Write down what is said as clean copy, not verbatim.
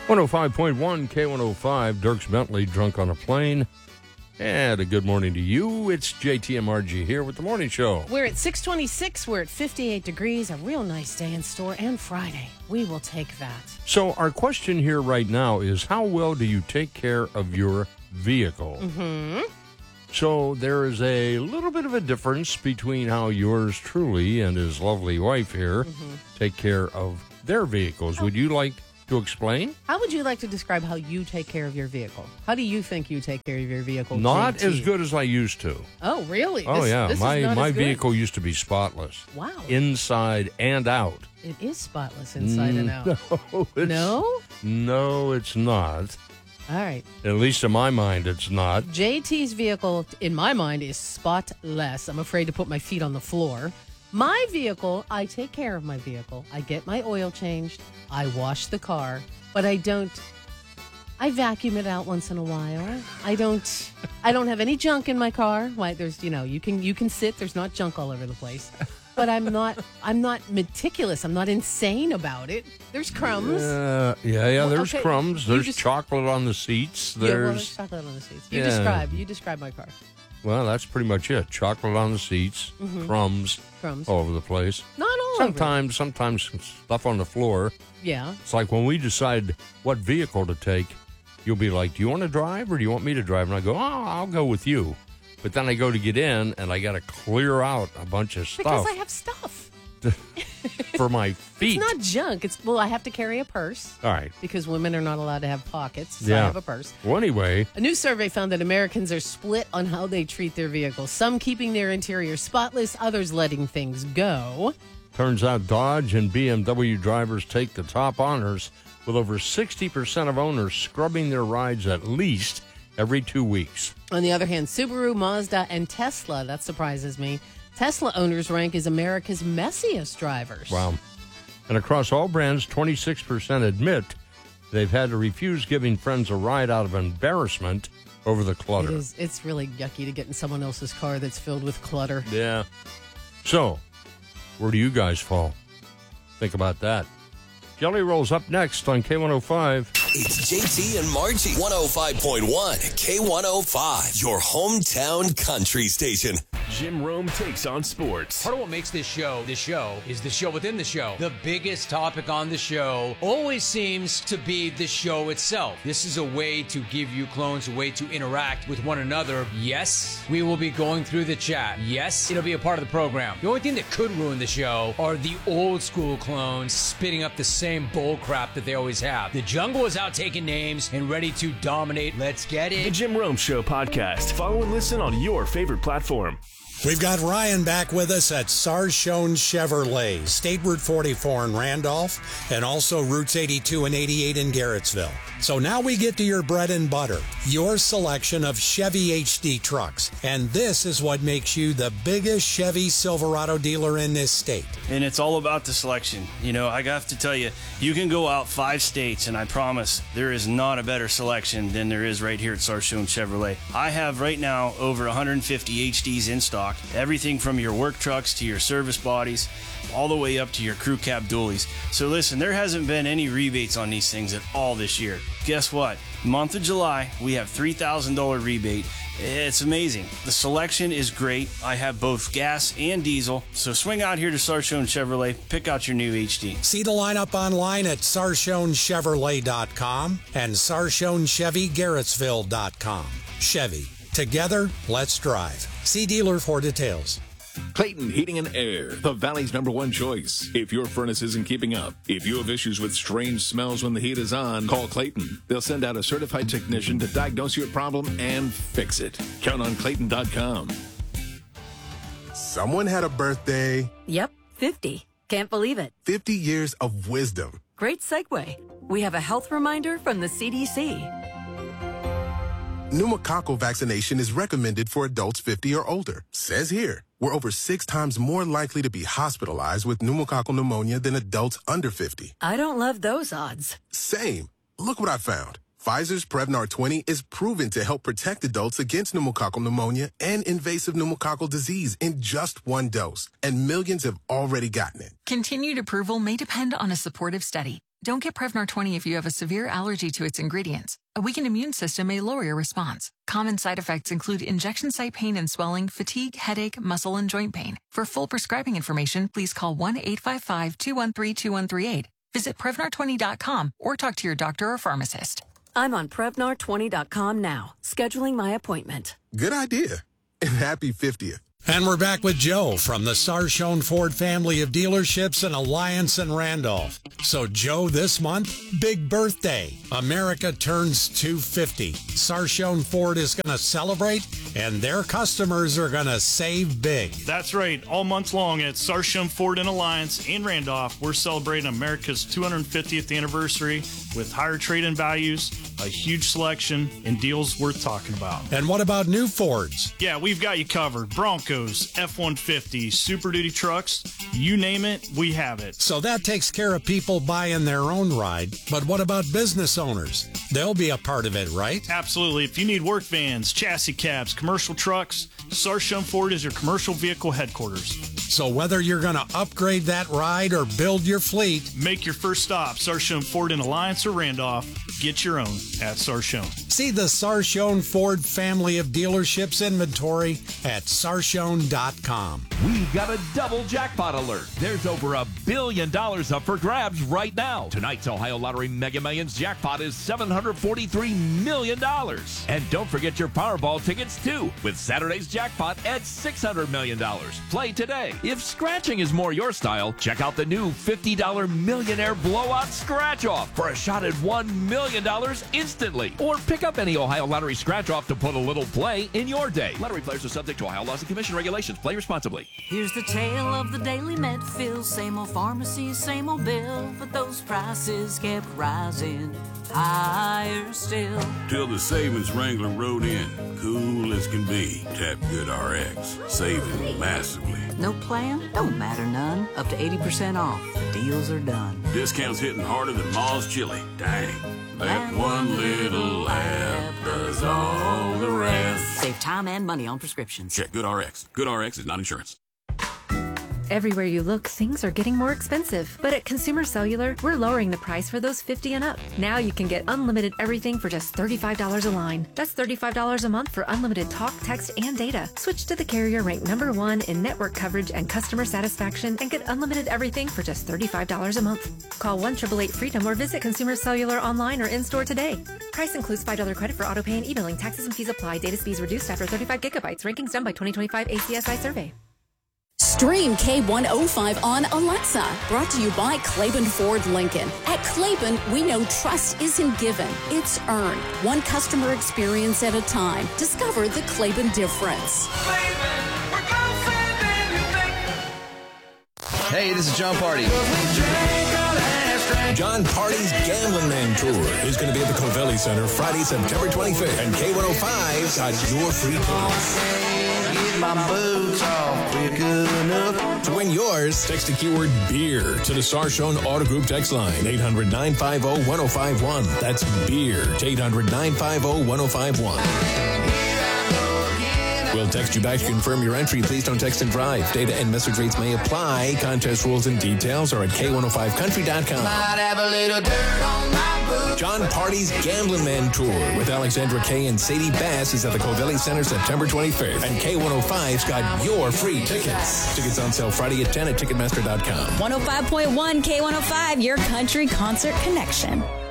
105.1 K105, Dirks Bentley, Drunk on a Plane. And a good morning to you. It's JTMRG here with the morning show. We're at 626. We're at 58 degrees. A real nice day in store. And Friday. We will take that. So our question here right now is, how well do you take care of your vehicle? Mm-hmm. So there is a little bit of a difference between how yours truly and his lovely wife here take care of their vehicles. Would you like to explain? How would you like to describe how you take care of your vehicle? How do you think you take care of your vehicle? Not JT? as good as I used to. Oh, really? Oh, yeah. This My vehicle used to be spotless. Wow. Inside and out. It is spotless inside and out. No? No, it's not. All right. At least in my mind, it's not. JT's vehicle, in my mind, is spotless. I'm afraid to put my feet on the floor. My vehicle, I take care of my vehicle. I get my oil changed. I wash the car, but I vacuum it out once in a while. I don't have any junk in my car. Like there's, you can sit, there's not junk all over the place. But I'm not meticulous. I'm not insane about it. There's crumbs. There's crumbs. There's chocolate on the seats. There's chocolate on the seats. You describe my car. Well, that's pretty much it. Chocolate on the seats, crumbs all over the place. Not all over. Sometimes some stuff on the floor. Yeah. It's like when we decide what vehicle to take, you'll be like, do you want to drive or do you want me to drive? And I go, I'll go with you. But then I go to get in and I got to clear out a bunch of stuff. Because I have stuff. For my feet. It's not junk. I have to carry a purse. All right. Because women are not allowed to have pockets. So I have a purse. Well, anyway. A new survey found that Americans are split on how they treat their vehicles. Some keeping their interior spotless, others letting things go. Turns out Dodge and BMW drivers take the top honors, with over 60% of owners scrubbing their rides at least every 2 weeks. On the other hand, Subaru, Mazda, and Tesla, that surprises me. Tesla owners rank as America's messiest drivers. Wow. And across all brands, 26% admit they've had to refuse giving friends a ride out of embarrassment over the clutter. It's really yucky to get in someone else's car that's filled with clutter. Yeah. So, where do you guys fall? Think about that. Jelly Roll's up next on K105. It's JT and Margie. 105.1 K105, your hometown country station. Jim Rome takes on sports. Part of what makes this show is the show within the show. The biggest topic on the show always seems to be the show itself. This is a way to give you clones a way to interact with one another. Yes, we will be going through the chat. Yes, it'll be a part of the program. The only thing that could ruin the show are the old school clones spitting up the same bull crap that they always have. The jungle is out taking names and ready to dominate. Let's get it. The Jim Rome Show podcast. Follow and listen on your favorite platform. We've got Ryan back with us at Sarshone Chevrolet, State Route 44 in Randolph, and also Routes 82 and 88 in Garrettsville. So now we get to your bread and butter, your selection of Chevy HD trucks. And this is what makes you the biggest Chevy Silverado dealer in this state. And it's all about the selection. I have to tell you, you can go out 5 states, and I promise there is not a better selection than there is right here at Sarshone Chevrolet. I have right now over 150 HDs in stock. Everything from your work trucks to your service bodies, all the way up to your crew cab dualies. So listen, there hasn't been any rebates on these things at all this year. Guess what? Month of July, we have $3,000 rebate. It's amazing. The selection is great. I have both gas and diesel. So swing out here to Sarshone Chevrolet, pick out your new HD. See the lineup online at Sarshonechevrolet.com and Sarshonechevy.Garrettsville.com. Chevy. Together, let's drive. See dealer for details. Clayton Heating and Air, the Valley's #1 choice. If your furnace isn't keeping up, if you have issues with strange smells when the heat is on, call Clayton. They'll send out a certified technician to diagnose your problem and fix it. Count on Clayton.com. Someone had a birthday. Yep, 50. Can't believe it. 50 years of wisdom. Great segue. We have a health reminder from the CDC. Pneumococcal vaccination is recommended for adults 50 or older. Says here, we're over 6 times more likely to be hospitalized with pneumococcal pneumonia than adults under 50. I don't love those odds. Same. Look what I found. Pfizer's Prevnar 20 is proven to help protect adults against pneumococcal pneumonia and invasive pneumococcal disease in just 1 dose. And millions have already gotten it. Continued approval may depend on a supportive study. Don't get Prevnar 20 if you have a severe allergy to its ingredients. A weakened immune system may lower your response. Common side effects include injection site pain and swelling, fatigue, headache, muscle, and joint pain. For full prescribing information, please call 1-855-213-2138. Visit Prevnar20.com or talk to your doctor or pharmacist. I'm on Prevnar20.com now, scheduling my appointment. Good idea. And happy 50th. And we're back with Joe from the Sarshone Ford family of dealerships in Alliance and Randolph. So, Joe, this month, big birthday. America turns 250. Sarshone Ford is going to celebrate, and their customers are going to save big. That's right. All month long at Sarshone Ford in Alliance and Randolph, we're celebrating America's 250th anniversary with higher trade-in values, a huge selection, and deals worth talking about. And what about new Fords? Yeah, we've got you covered. Broncos, F-150, Super Duty trucks, you name it, we have it. So that takes care of people buying their own ride. But what about business owners? They'll be a part of it, right? Absolutely. If you need work vans, chassis cabs, commercial trucks, Sarshone Ford is your commercial vehicle headquarters. So whether you're going to upgrade that ride or build your fleet, make your first stop, Sarshone Ford in Alliance or Randolph. Get your own at Sarshone. See the Sarshone Ford family of dealerships inventory at Sarshone.com. We've got a double jackpot alert. There's over $1 billion up for grabs right now. Tonight's Ohio Lottery Mega Millions jackpot is $743 million. And don't forget your Powerball tickets, too, with Saturday's jackpot at $600 million. Play today. If scratching is more your style, check out the new $50 Millionaire Blowout Scratch-Off for a shot at $1 million instantly. Or pick up any Ohio Lottery Scratch-Off to put a little play in your day. Lottery players are subject to Ohio laws and commission regulations. Play responsibly. Here's the tale of the daily Medfield. Same old pharmacy, same old bill, but those prices kept rising higher still. Till the savings Wrangler rode in, cool as can be. Tap Good RX, saving massively. No plan? Don't matter none. Up to 80% off. Deals are done. Discounts hitting harder than Ma's chili. Dang. That one little app does all the rest. Save time and money on prescriptions. Check Good RX. Good RX is not insurance. Everywhere you look, things are getting more expensive. But at Consumer Cellular, we're lowering the price for those 50 and up. Now you can get unlimited everything for just $35 a line. That's $35 a month for unlimited talk, text, and data. Switch to the carrier ranked #1 in network coverage and customer satisfaction and get unlimited everything for just $35 a month. Call 1-888-FREEDOM or visit Consumer Cellular online or in-store today. Price includes $5 credit for autopay and e-billing. Taxes and fees apply. Data speeds reduced after 35 gigabytes. Rankings done by 2025 ACSI survey. Stream K105 on Alexa. Brought to you by Claiborne Ford Lincoln. At Claiborne, we know trust isn't given, it's earned. One customer experience at a time. Discover the Claiborne difference. Hey, this is John Party. John Party's Gambling Man Tour is going to be at the Covelli Center Friday, September 25th. And K105's got your free tickets. My boots off quick enough. To win yours, text the keyword beer to the Sarshone Auto Group text line, 800-950-1051. That's beer to 800-950-1051. We'll text you back to confirm your entry. Please don't text and drive. Data and message rates may apply. Contest rules and details are at K105country.com. Might have a little dirt on my boots. John Party's Gambling Man Tour with Alexandra Kay and Sadie Bass is at the Covelli Center September 25th. And K105's got your free tickets. Tickets on sale Friday at 10 at Ticketmaster.com. 105.1 K105, your country concert connection.